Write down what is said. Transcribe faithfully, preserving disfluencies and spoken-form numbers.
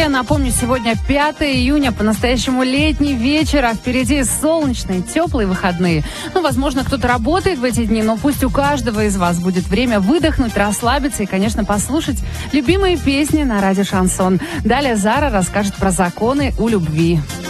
Я напомню, сегодня пятое июня, по-настоящему летний вечер, а впереди солнечные, теплые выходные. Ну, возможно, кто-то работает в эти дни, но пусть у каждого из вас будет время выдохнуть, расслабиться и, конечно, послушать любимые песни на радио «Шансон». Далее Зара расскажет про законы у любви.